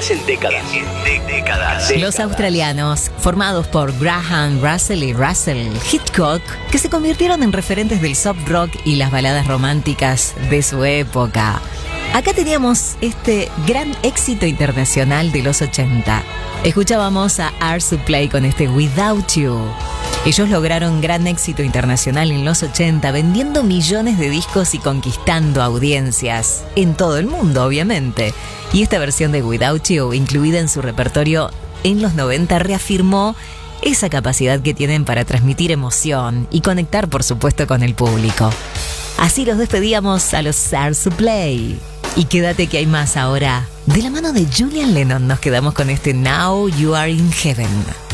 hacen décadas. Décadas. Los australianos, formados por Graham, Russell y Russell Hitchcock, que se convirtieron en referentes del soft rock y las baladas románticas de su época. Acá teníamos este gran éxito internacional de los 80. Escuchábamos a Air Supply con este Without You. Ellos lograron gran éxito internacional en los 80, vendiendo millones de discos y conquistando audiencias en todo el mundo, obviamente. Y esta versión de Without You, incluida en su repertorio en los 90, reafirmó esa capacidad que tienen para transmitir emoción y conectar, por supuesto, con el público. Así los despedíamos a los Air Supply. Y quédate que hay más ahora. De la mano de Julian Lennon nos quedamos con este Now You Are in Heaven.